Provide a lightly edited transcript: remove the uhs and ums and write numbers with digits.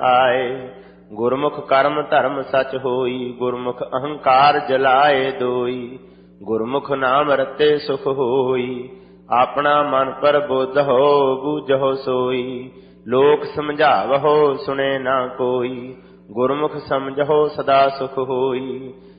आए। गुरमुख कर्म धर्म सच होई, गुरमुख अहंकार जलाए दोई। गुरमुख नाम रते सुख होई, अपना मन पर बुद्ध हो बूझो सोई। लोक समझावहो सुने ना कोई, गुरमुख समझो सदा सुख होई।